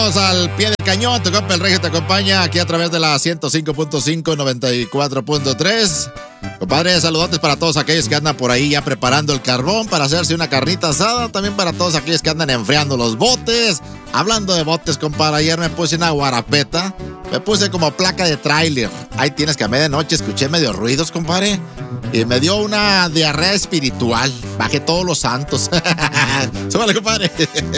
Al pie del cañón, tu compa el Regio te acompaña aquí a través de la 105.5, 94.3. Compadre, saludotes para todos aquellos que andan por ahí ya preparando el carbón para hacerse una carnita asada. También para todos aquellos que andan enfriando los botes. Hablando de botes, compadre, ayer me puse una guarapeta. Me puse como placa de tráiler. Ahí tienes que a medianoche escuché medio ruidos, compadre. Y me dio una diarrea espiritual. Bajé todos los santos. Súbale, compadre.